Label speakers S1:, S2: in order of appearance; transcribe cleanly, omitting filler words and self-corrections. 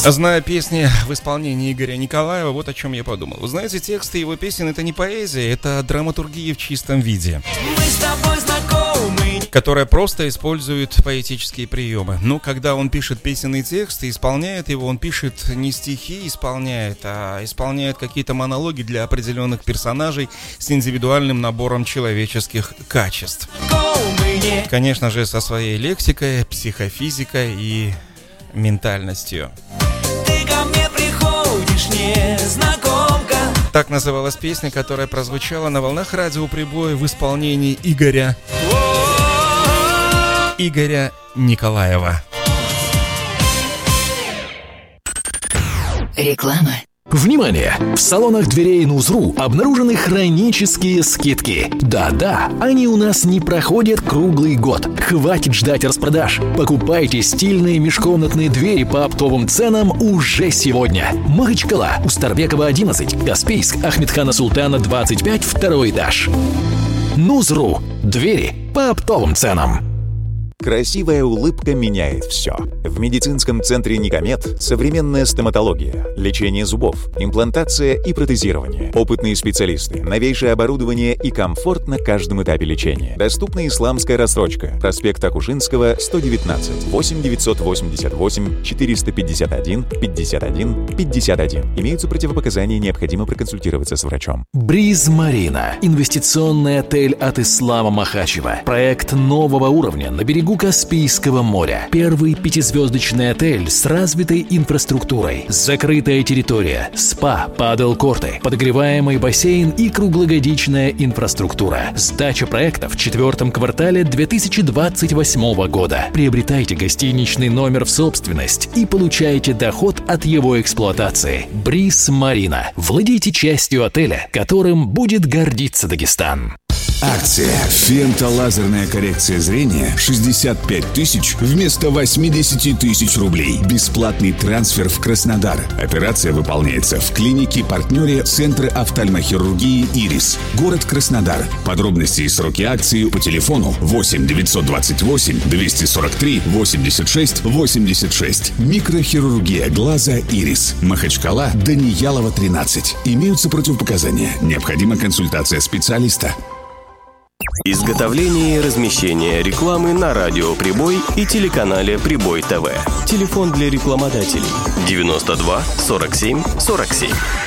S1: Зная песни в исполнении Игоря Николаева, вот о чем я подумал. Вы знаете, тексты его песен — это не поэзия, это драматургия в чистом виде, которая просто использует поэтические приемы. Но когда он пишет песенный текст и исполняет его, он пишет не стихи исполняет, а исполняет какие-то монологи для определенных персонажей с индивидуальным набором человеческих качеств. Конечно же, со своей лексикой, психофизикой и ментальностью.
S2: Ты ко мне приходишь, незнакомка.
S1: Так называлась песня, которая прозвучала на волнах радио «Прибой» в исполнении Игоря Николаева.
S3: Реклама.
S4: Внимание! В салонах дверей Нузру обнаружены хронические скидки. Да-да, они у нас не проходят круглый год. Хватит ждать распродаж. Покупайте стильные межкомнатные двери по оптовым ценам уже сегодня. Махачкала, Устарбекова, 11, Каспийск, Ахмедхана Султана, 25, второй этаж. Нузру. Двери по оптовым ценам.
S5: Красивая улыбка меняет все. В медицинском центре «Никомед» современная стоматология, лечение зубов, имплантация и протезирование, опытные специалисты, новейшее оборудование и комфорт на каждом этапе лечения. Доступна исламская рассрочка. Проспект Акушинского, 119, 8 988 451 51 51. Имеются противопоказания, необходимо проконсультироваться с врачом.
S4: Бриз Марина. Инвестиционный отель от Ислама Махачева. Проект нового уровня на берегу Каспийского моря. Первый 5-звездочный отель с развитой инфраструктурой. Закрытая территория, спа, падл-корты, подогреваемый бассейн и круглогодичная инфраструктура. Сдача проекта в 4 квартале 2028 года. Приобретайте гостиничный номер в собственность и получайте доход от его эксплуатации. Бриз Марина. Владейте частью отеля, которым будет гордиться Дагестан.
S6: Акция «Фентолазерная коррекция зрения» 65 тысяч вместо 80 тысяч рублей. Бесплатный трансфер в Краснодар. Операция выполняется в клинике-партнере Центра офтальмохирургии «Ирис». Город Краснодар. Подробности и сроки акции по телефону 8 928 243 86 86. Микрохирургия глаза «Ирис». Махачкала, Даниялова, 13. Имеются противопоказания. Необходима консультация специалиста.
S7: Изготовление и размещение рекламы на радио «Прибой» и телеканале «Прибой ТВ». Телефон для рекламодателей 92 47 47.